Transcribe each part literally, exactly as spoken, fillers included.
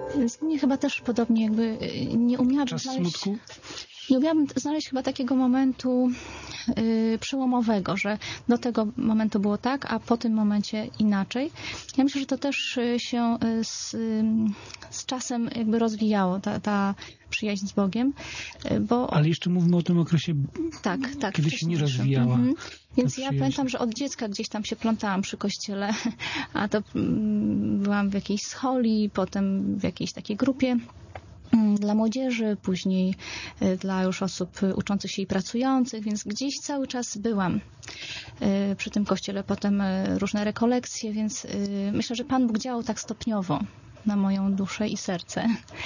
Więc mnie chyba też podobnie jakby nie umiałabym Czas znaleźć... smutku? Nie umiałabym znaleźć chyba takiego momentu y, przełomowego, że do tego momentu było tak, a po tym momencie inaczej. Ja myślę, że to też się z, z czasem jakby rozwijało, ta, ta przyjaźń z Bogiem, bo... Ale jeszcze mówimy o tym okresie, tak, tak, kiedy się nie rozwijała. Mhm. Więc ja przyjaźń. pamiętam, że od dziecka gdzieś tam się plątałam przy kościele, a to mm, byłam w jakiejś scholi, potem w jakiejś takiej grupie dla młodzieży, później dla już osób uczących się i pracujących, więc gdzieś cały czas byłam przy tym kościele, potem różne rekolekcje, więc myślę, że Pan Bóg działał tak stopniowo na moją duszę i serce.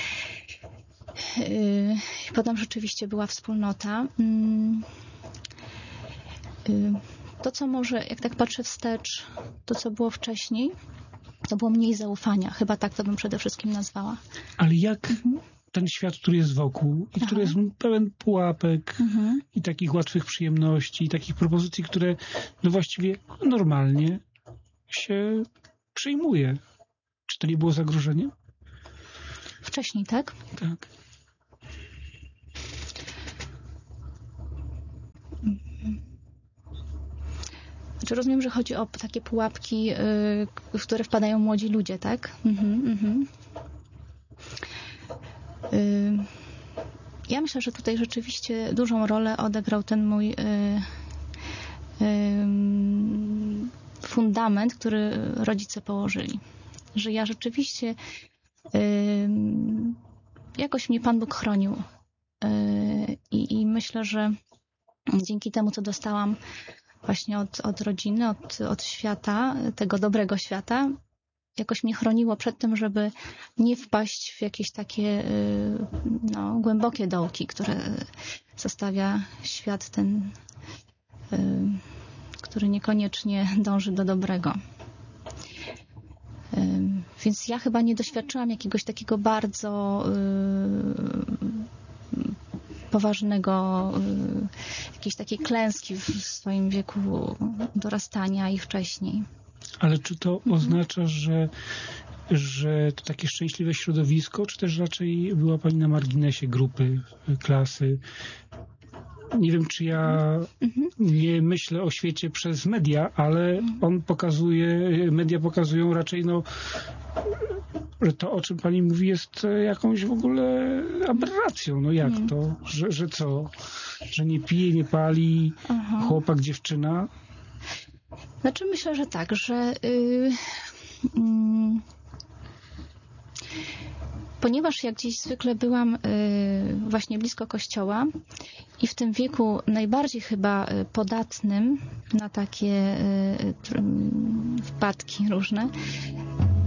Potem rzeczywiście była wspólnota. To, co może, jak tak patrzę wstecz, to, co było wcześniej, to było mniej zaufania. Chyba tak to bym przede wszystkim nazwała. Ale jak mhm. ten świat, który jest wokół i który Aha. jest pełen pułapek Mhm. i takich łatwych przyjemności, i takich propozycji, które no właściwie normalnie się przyjmuje. Czy to nie było zagrożenie? Wcześniej, tak? Tak. Znaczy rozumiem, że chodzi o takie pułapki, yy, w które wpadają młodzi ludzie, tak? Mhm, mhm. Yy, ja myślę, że tutaj rzeczywiście dużą rolę odegrał ten mój yy, yy, fundament, który rodzice położyli. Że ja rzeczywiście yy, jakoś mnie Pan Bóg chronił. Yy, i, I myślę, że dzięki temu, co dostałam właśnie od, od rodziny, od, od świata, tego dobrego świata, jakoś mnie chroniło przed tym, żeby nie wpaść w jakieś takie no, głębokie dołki, które zostawia świat ten, który niekoniecznie dąży do dobrego. Więc ja chyba nie doświadczyłam jakiegoś takiego bardzo poważnego, jakiejś takiej klęski w swoim wieku dorastania i wcześniej. Ale czy to mhm. oznacza, że, że to takie szczęśliwe środowisko, czy też raczej była Pani na marginesie grupy, klasy? Nie wiem, czy ja mhm. nie myślę o świecie przez media, ale on pokazuje, media pokazują raczej no, że to, o czym Pani mówi, jest jakąś w ogóle aberracją. No jak hmm. to? Że, że co? Że nie pije, nie pali, Aha. chłopak, dziewczyna? Znaczy myślę, że tak, że yy, yy, ponieważ ja gdzieś zwykle byłam yy, właśnie blisko kościoła i w tym wieku najbardziej chyba podatnym na takie yy, wpadki różne,